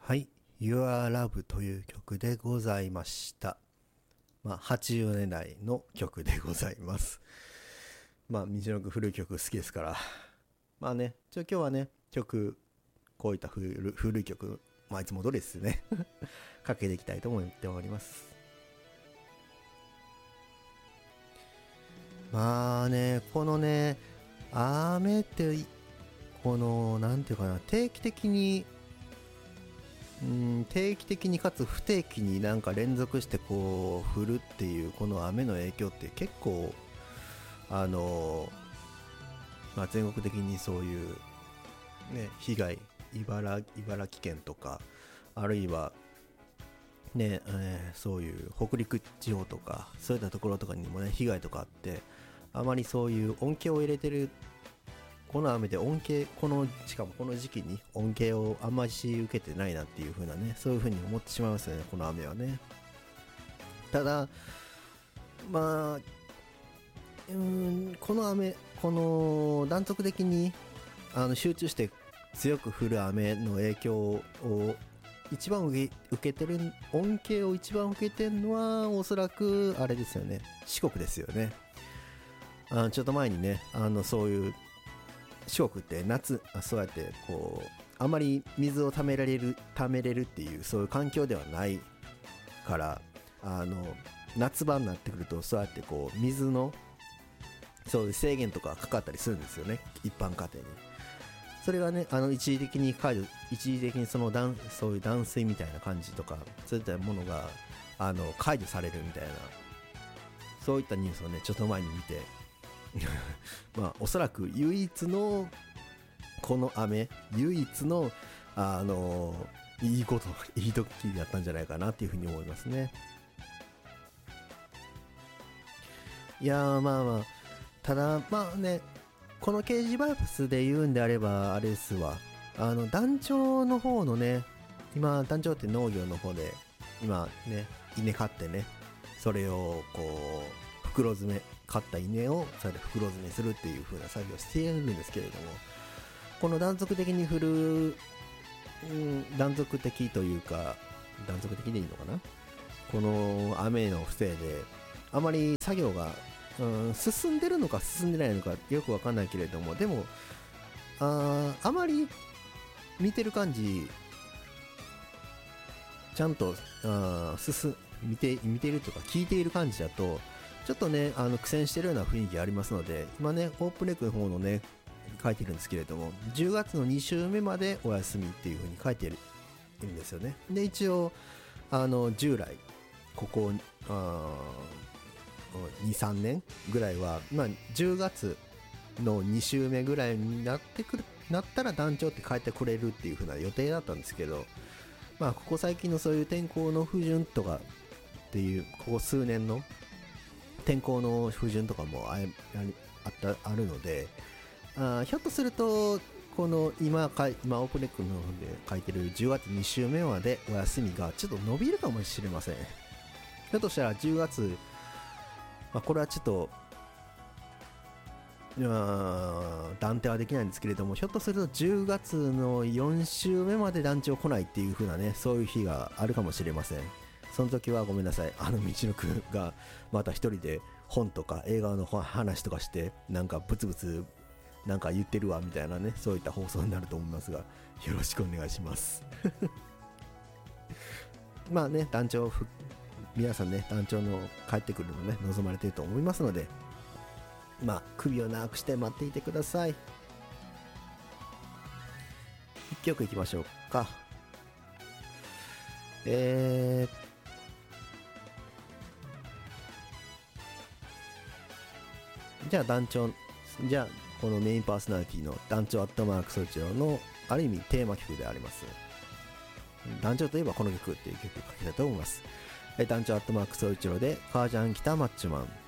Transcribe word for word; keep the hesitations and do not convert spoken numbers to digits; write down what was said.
はい、Your Love という曲でございました。まあ、はちじゅうねんだいの曲でございます。まあ、道のく古い曲好きですから。まあね、ちょ今日はね、曲、こういった古古い曲、まあ、いつも通りですね。かけていきたいと思っております。まあね、このね、雨って、この、なんていうかな、定期的に、うん定期的にかつ不定期になんか連続してこう降るっていうこの雨の影響って結構あのまあ、全国的にそういうね被害茨茨城県とかあるいはね、えーそういう北陸地方とかそういったところとかにもね被害とかあってあまりそういう恩恵を入れてるこの雨で恩恵このしかもこの時期に恩恵をあんまり受けてないなっていう風なねそういう風に思ってしまいますよねこの雨はね。ただまあうーんこの雨この断続的にあの集中して強く降る雨の影響を一番受け、受けてる恩恵を一番受けてるのはおそらくあれですよね四国ですよね。あちょっと前にねあのそういう四国って夏あそうやってこうあまり水をためられるためれるっていうそういう環境ではないからあの夏場になってくるとそうやってこう水のそういう制限とかかかったりするんですよね一般家庭に。それがねあの一時的に解除一時的にその断そういう断水みたいな感じとかそういったものがあの解除されるみたいなそういったニュースをねちょっと前に見てまあおそらく唯一のこの雨唯一のあのいいこといい時だったんじゃないかなっていうふうに思いますね。いやーまあまあただまあねこの掲示バイブスで言うんであればあれですわあの団長の方のね今団長って農業の方で今ね稲買ってねそれをこう袋詰め買った稲をそれで袋詰めするっていう風な作業をしているんですけれどもこの断続的に降る、うん、断続的というか断続的でいいのかなこの雨のせいであまり作業が、うん、進んでるのか進んでないのかよくわかんないけれどもでもああまり見てる感じちゃんとあ進見て見ているとか聞いている感じだとちょっとねあの苦戦してるような雰囲気ありますので今ねオープンレックの方のね書いてるんですけれどもじゅうがつのに週目までお休みっていう風に書いてるんですよね。で一応あの従来ここにさんねんぐらいは、まあ、じゅうがつのに週目ぐらいになってくるなったら団長って帰ってくれるっていう風な予定だったんですけどまあここ最近のそういう天候の不順とかっていうここ数年の天候の不順とかも あ, あ, ったあるのであひょっとするとこの今か今オープンレックの方で書いてるじゅうがつに週目までお休みがちょっと伸びるかもしれません。ひょっとしたらじゅうがつ、まあ、これはちょっと断定はできないんですけれどもひょっとするとじゅうがつのよん週目まで団長来ないっていう風なねそういう日があるかもしれません。その時はごめんなさいあの道のくがまた一人で本とか映画の話とかしてなんかブツブツなんか言ってるわみたいなねそういった放送になると思いますがよろしくお願いしますまあね団長皆さんね団長の帰ってくるのね望まれていると思いますのでまあ首を長くして待っていてください。一曲いきましょうか。えー、じゃあ団長じゃあこのメインパーソナリティの団長アットマーク総一郎のある意味テーマ曲であります団長といえばこの曲っていう曲をかけたいと思います。団長アットマーク総一郎でカージャン北マッチョマン。